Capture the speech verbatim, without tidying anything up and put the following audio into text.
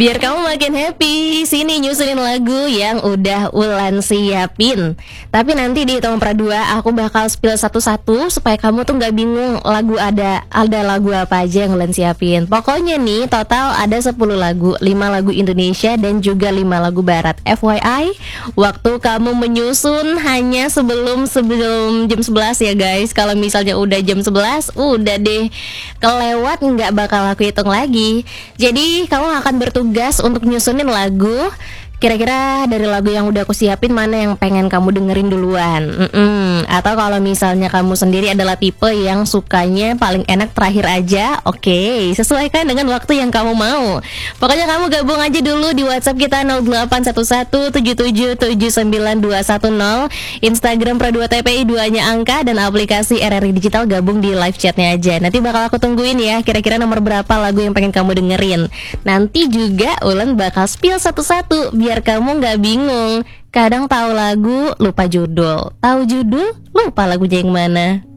Biar kamu makin happy, sini nyusulin lagu yang udah Ulan siapin. Tapi nanti di Hitung Per dua aku bakal spill satu-satu supaya kamu tuh gak bingung lagu ada ada lagu apa aja yang Ulan siapin. Pokoknya nih total ada sepuluh lagu, lima lagu Indonesia dan juga lima lagu barat. F Y I, waktu kamu menyusun hanya sebelum sebelum jam sebelas ya guys. Kalau misalnya udah jam sebelas, udah deh kelewat, nggak bakal aku hitung lagi. Jadi kamu akan bertugas untuk nyusunin lagu. Kira-kira dari lagu yang udah aku siapin mana yang pengen kamu dengerin duluan. Mm-mm. Atau kalau misalnya kamu sendiri adalah tipe yang sukanya paling enak terakhir aja, oke, okay, sesuaikan dengan waktu yang kamu mau. Pokoknya kamu gabung aja dulu di WhatsApp kita nol delapan satu satu tujuh tujuh tujuh sembilan dua satu nol, Instagram Per dua T P I duanya angka, dan aplikasi R R I Digital. Gabung di live chatnya aja. Nanti bakal aku tungguin ya, kira-kira nomor berapa lagu yang pengen kamu dengerin. Nanti juga Ulan bakal spill satu-satu biar kamu nggak bingung. Kadang tahu lagu lupa judul, tahu judul lupa lagunya yang mana.